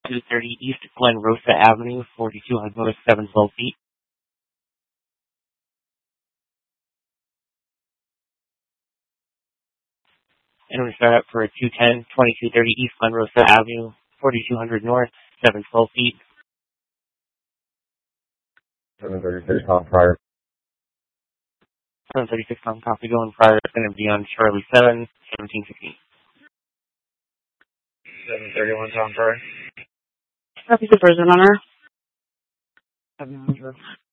230 East Glen Rosa Avenue, 4200 North, 712 feet. And we're going to start up for a 210, 2230 East Glen Rosa Avenue, 4200 North, 712 feet. 736 Tom Pryor. 736 Tom copy going prior. It's going to be on Charlie 7, 1716. 731 Tom Pryor. Copy the prison runner.